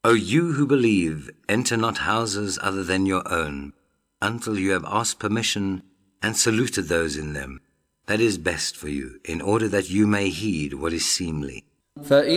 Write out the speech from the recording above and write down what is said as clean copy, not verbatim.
O you who believe, enter not houses other than your own, until you have asked permission and saluted those in them. That is best for you, in order that you may heed what is seemly.